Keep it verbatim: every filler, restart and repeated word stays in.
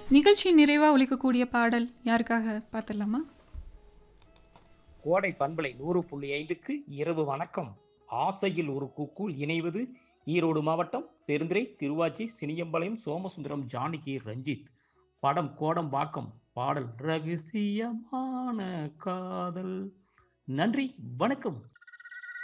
நிகழ்ச்சி நிறைவா ஒலிக்கக்கூடிய பாடல் யாருக்காக பார்த்துடலாமா? கோடை பண்பலை நூறு புள்ளி ஐந்துக்கு இரவு வணக்கம். ஆசையில் ஒரு கூக்குள் இணைவது ஈரோடு மாவட்டம் பெருந்துறை திருவாச்சி சினியம்பாளையம் சோமசுந்தரம் ஜானகி ரஞ்சித். படம் கோடம் வாக்கம். பாடல் ரகசியமான காதல். நன்றி, வணக்கம்.